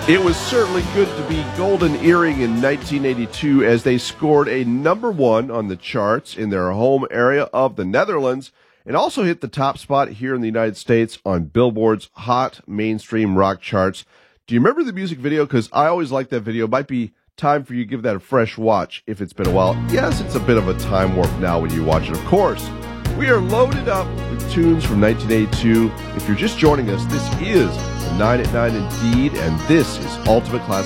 It was certainly good to be Golden Earring in 1982 as they scored a #1 on the charts in their home area of the Netherlands and also hit the top spot here in the United States on Billboard's Hot Mainstream Rock charts. Do you remember the music video? Because I always like that video. It might be time for you to give that a fresh watch if it's been a while. Yes, it's a bit of a time warp now when you watch it, of course. We are loaded up with tunes from 1982. If you're just joining us, this is the 9 at 9 Indeed, and this is Ultimate Classic